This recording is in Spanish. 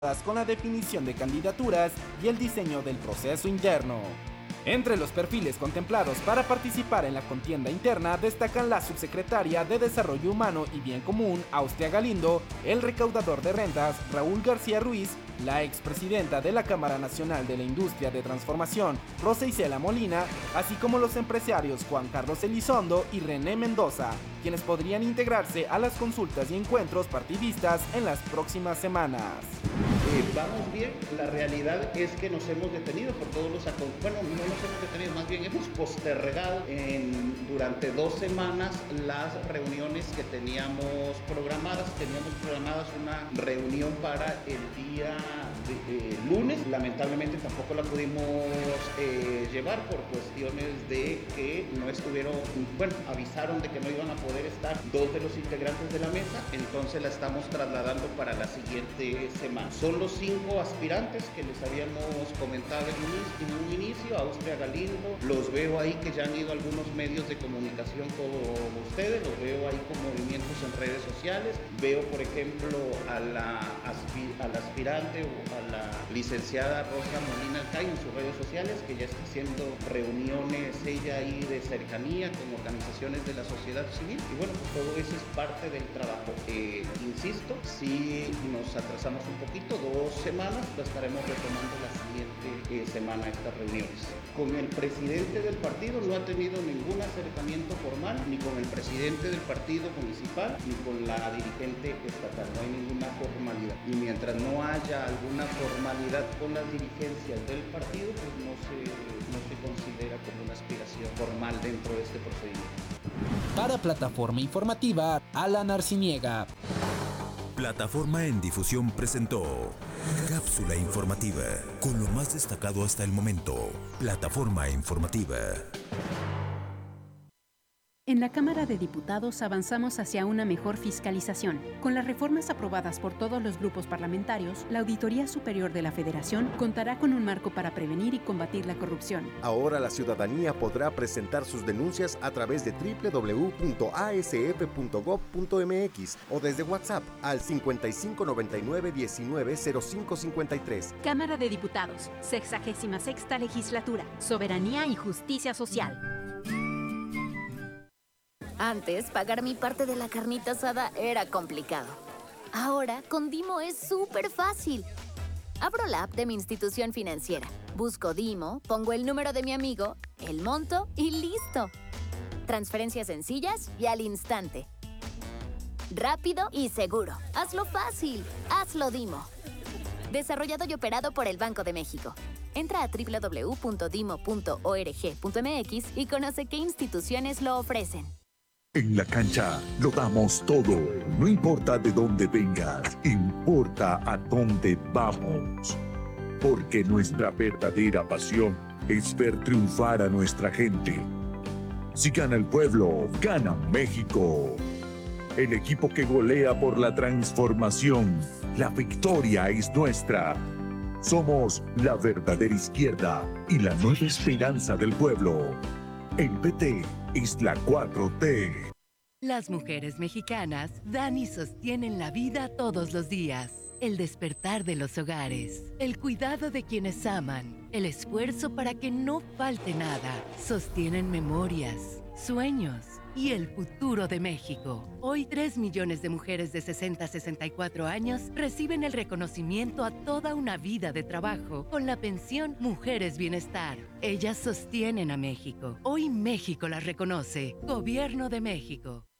con la definición de candidaturas y el diseño del proceso interno. Entre los perfiles contemplados para participar en la contienda interna destacan la subsecretaria de Desarrollo Humano y Bien Común, Austria Galindo, el recaudador de rentas, Raúl García Ruiz, la expresidenta de la Cámara Nacional de la Industria de Transformación, Rosa Isela Molina, así como los empresarios Juan Carlos Elizondo y René Mendoza, quienes podrían integrarse a las consultas y encuentros partidistas en las próximas semanas. Vamos bien, la realidad es que nos hemos detenido por todos los bueno, no nos hemos detenido, más bien hemos postergado durante 2 semanas las reuniones que teníamos programadas. Teníamos programadas una reunión para el día lunes, lamentablemente tampoco la pudimos llevar por cuestiones de que no estuvieron, avisaron de que no iban a poder estar 2 de los integrantes de la mesa, entonces la estamos trasladando para la siguiente semana. Son los 5 aspirantes que les habíamos comentado en un inicio, Austria Galindo, los veo ahí que ya han ido a algunos medios de comunicación con ustedes, los veo ahí con movimientos en redes sociales, veo por ejemplo a la aspirante o a la licenciada Rosa Molina Alcay en sus redes sociales, que ya está haciendo reuniones ella ahí de cercanía con organizaciones de la sociedad civil, y bueno, pues todo eso es parte del trabajo. Insisto, si nos atrasamos un poquito, 2 semanas, lo estaremos retomando la siguiente semana estas reuniones. Con el presidente del partido no ha tenido ningún acercamiento formal, ni con el presidente del partido municipal, ni con la dirigente estatal, no hay ninguna formalidad. Y mientras no haya alguna formalidad con las dirigencias del partido, pues no se considera como una aspiración formal dentro de este procedimiento. Para Plataforma Informativa, Alan Arciniega. Plataforma en Difusión presentó Cápsula Informativa, con lo más destacado hasta el momento. Plataforma Informativa. En la Cámara de Diputados avanzamos hacia una mejor fiscalización. Con las reformas aprobadas por todos los grupos parlamentarios, la Auditoría Superior de la Federación contará con un marco para prevenir y combatir la corrupción. Ahora la ciudadanía podrá presentar sus denuncias a través de www.asf.gov.mx o desde WhatsApp al 5599-190553. Cámara de Diputados, 66ª Legislatura, Soberanía y Justicia Social. Antes, pagar mi parte de la carnita asada era complicado. Ahora, con Dimo es súper fácil. Abro la app de mi institución financiera, busco Dimo, pongo el número de mi amigo, el monto y listo. Transferencias sencillas y al instante. Rápido y seguro. Hazlo fácil. Hazlo Dimo. Desarrollado y operado por el Banco de México. Entra a www.dimo.org.mx y conoce qué instituciones lo ofrecen. En la cancha lo damos todo. No importa de dónde vengas, importa a dónde vamos. Porque nuestra verdadera pasión es ver triunfar a nuestra gente. Si gana el pueblo, gana México. El equipo que golea por la transformación. La victoria es nuestra. Somos la verdadera izquierda y la nueva esperanza del pueblo. El PT es la 4T. Las mujeres mexicanas dan y sostienen la vida todos los días. El despertar de los hogares, el cuidado de quienes aman, el esfuerzo para que no falte nada. Sostienen memorias, sueños y el futuro de México. Hoy 3 millones de mujeres de 60 a 64 años reciben el reconocimiento a toda una vida de trabajo con la pensión Mujeres Bienestar. Ellas sostienen a México. Hoy México las reconoce. Gobierno de México.